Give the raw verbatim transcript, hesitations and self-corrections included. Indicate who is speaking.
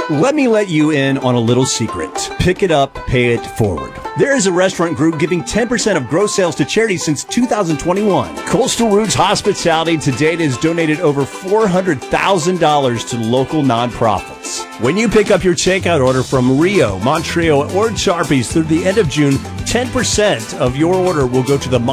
Speaker 1: Let me let you in on a little secret. Pick it up, pay it forward. There is a restaurant group giving ten percent of gross sales to charity since two thousand twenty-one. Coastal Roots Hospitality to date has donated over four hundred thousand dollars to local nonprofits. When you pick up your takeout order from Rio, Montreal, or Charpies through the end of June, ten percent of your order will go to the